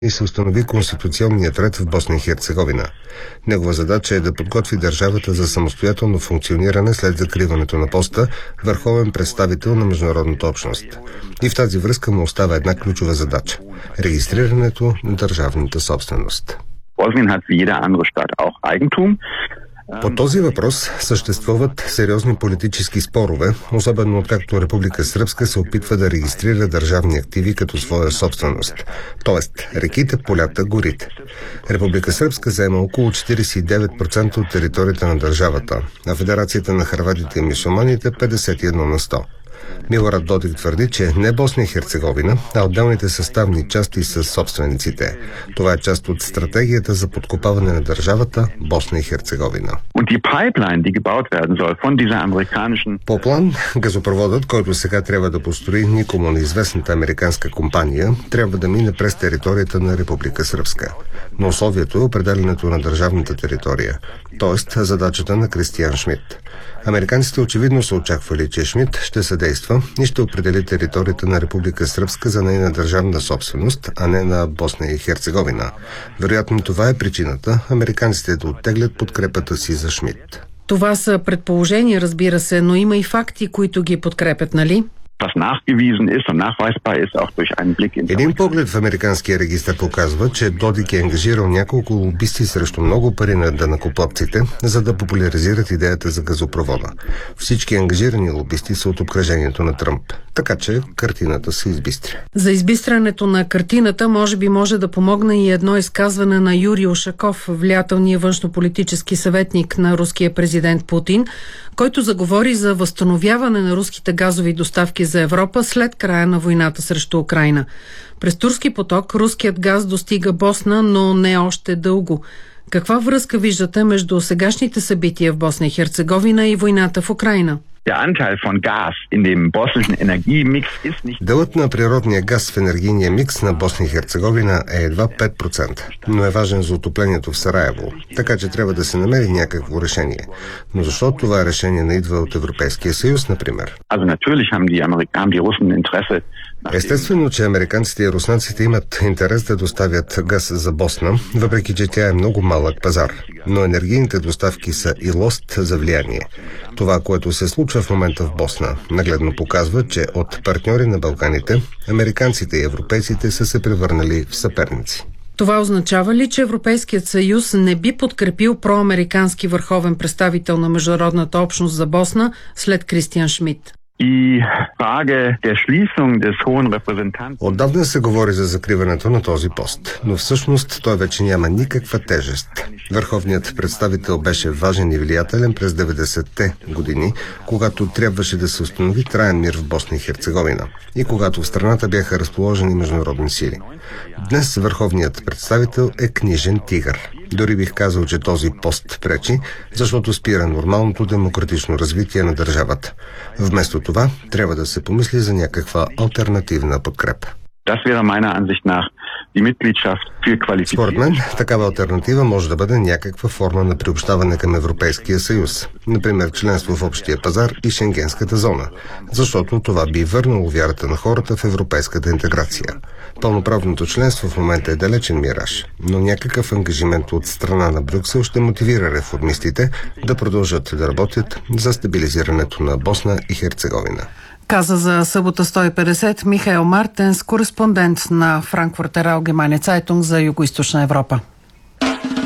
и се установи конституционният ред в Босна и Херцеговина. Негова задача е да подготви държавата за самостоятелно функциониране след закриването на поста върховен представител на международната общност. И в тази връзка му остава една ключова задача – регистрирането на държавната собственост. По този въпрос съществуват сериозни политически спорове, особено откакто Република Сръбска се опитва да регистрира държавни активи като своя собственост, т.е. реките, полята, горите. Република Сръбска заема около 49% от територията на държавата, а Федерацията на хърватите и мюсюлманите 51 на 100. Милорад Додик твърди, че не Босна и Херцеговина, а отделните съставни части са собствениците. Това е част от стратегията за подкопаване на държавата Босна и Херцеговина. По план, газопроводът, който сега трябва да построи никому неизвестната американска компания, трябва да мине през територията на Република Сръбска. Но условието е определенето на държавната територия, т.е. задачата на Кристиан Шмидт. Американците очевидно са очаквали, че Шмидт ще съдейства и ще определи територията на Република Сръбска за нейна държавна собственост, а не на Босна и Херцеговина. Вероятно това е причината американците да оттеглят подкрепата си за Шмидт. Това са предположения, разбира се, но има и факти, които ги подкрепят, нали? Един поглед в американския регистър показва, че Додик е ангажирал няколко лобисти срещу много пари на данъкоплатците, за да популяризират идеята за газопровода. Всички ангажирани лобисти са от обкръжението на Тръмп, така че картината се избистря. За избистрането на картината може да помогне и едно изказване на Юрий Ушаков, влиятелния външнополитически съветник на руския президент Путин, който заговори за възстановяване на руските газови доставки за Европа след края на войната срещу Украйна. През Турски поток руският газ достига Босна, но не още дълго. Каква връзка виждате между сегашните събития в Босна и Херцеговина и войната в Украйна? Делът на природния газ в енергийния микс на Босна и Херцеговина е едва 5%, но е важен за отоплението в Сараево, така че трябва да се намери някакво решение. Но защо това решение не идва от Европейския съюз, например? Естествено, че американците и руснаците имат интерес да доставят газ за Босна, въпреки че тя е много малък пазар. Но енергийните доставки са и лост за влияние. Това, което се случва в момента в Босна, нагледно показва, че от партньори на Балканите, американците и европейците са се превърнали в съперници. Това означава ли, че Европейският съюз не би подкрепил проамерикански върховен представител на международната общност за Босна след Кристиан Шмидт? Отдавна се говори за закриването на този пост, но всъщност той вече няма никаква тежест. Върховният представител беше важен и влиятелен през 90-те години, когато трябваше да се установи траен мир в Босна и Херцеговина и когато в страната бяха разположени международни сили. Днес върховният представител е книжен тигър. Дори бих казал, че този пост пречи, защото спира нормалното демократично развитие на държавата. Вместо това, трябва да се помисли за някаква алтернативна подкрепа. Според мен, такава алтернатива може да бъде някаква форма на приобщаване към Европейския съюз. Например, членство в общия пазар и Шенгенската зона, защото това би върнало вярата на хората в европейската интеграция. Пълноправното членство в момента е далечен мираж, но някакъв ангажимент от страна на Брюксел ще мотивира реформистите да продължат да работят за стабилизирането на Босна и Херцеговина. Каза за събота 150 Михаил Мартенс, кореспондент на Frankfurter Allgemeine Zeitung за Югоизточна Европа.